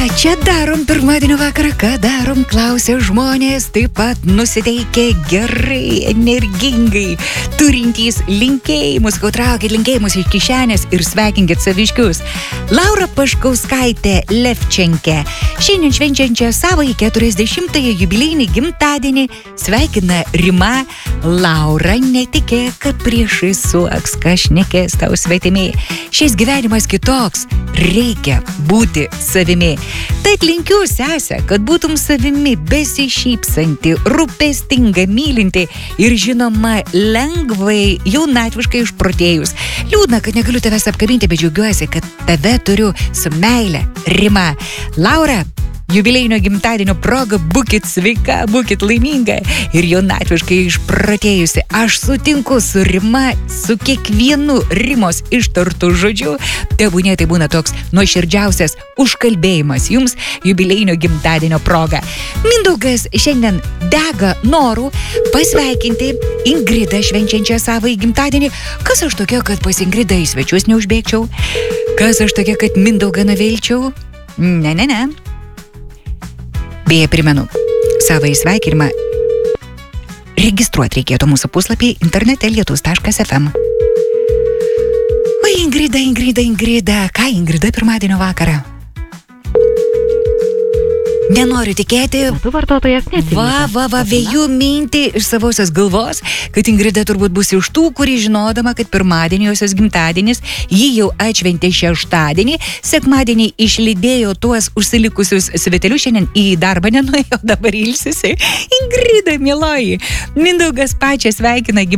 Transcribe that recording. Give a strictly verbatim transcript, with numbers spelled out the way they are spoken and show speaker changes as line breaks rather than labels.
čia darom pirmadienio vakarą, ką darom, klausia žmonės, taip pat nusiteikę gerai, energingai, turintys linkėjimus, kau traukit linkėjimus iš kišenės ir sveikinkit saviškius. Laura Paškauskaitė Levčenkė, šiandien švenčiančia savo į keturiasdešimtąjį jubiliejinį gimtadienį, sveikina Rima. Laura, netikėk, kad priešai suaks, kažnekės tau svetimi. Šis gyvenimas kitoks, reikia būti savimi. Tad linkiu, sesę, kad būtum savimi, besišypsanti, rūpestinga, mylinti ir žinoma lengvai, jaunatviškai išprotėjus. Liūdna, kad negaliu tavęs apkabinti, bet džiaugiuosi, kad tave turiu su meile. Rima. Laura, jubiliejinio gimtadienio proga būkit sveika, būkit laiminga ir jaunatviškai išprotėjusi. Aš sutinku su Rima, su kiekvienu Rimos ištartu žodžiu. Tebūnė tai būna toks nuoširdžiausias užkalbėjimas jums jubiliejinio gimtadienio proga. Mindaugas šiandien dega noru pasveikinti Ingridą švenčiančią savo į gimtadienį. Kas aš tokia, kad pas Ingridą į svečius neužbėgčiau? Kas aš tokia, kad Mindaugą nuvilčiau? Ne, ne, ne. Beje, primenu, savo įsveikinimą registruoti reikėtų mūsų puslapį internete lietus taškas ef em. O Ingrida, Ingrida, Ingrida, ką Ingrida pirmadienio vakarą? Nenoriu tikėti.
Tu vartotojas nesimėta.
Va, va, va, vėjų mintį iš savosios galvos, kad Ingrida turbūt bus iš tų, kuri žinodama, kad pirmadienį josios gimtadienis, ji jau atšventė šeštadienį, sekmadienį išlydėjo tuos užsilikusius svetelius, šiandien į darbą nenuėjo, dabar ilsisi. Ingrida, mieloji, Mindaugas pačią sveikina